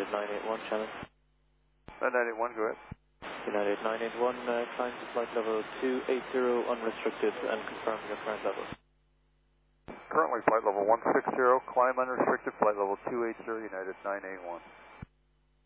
United 981, channel. 981, go ahead. United 981, climb to flight level 280 unrestricted and confirm your current level. Currently flight level 160, climb unrestricted, flight level 280, United 981.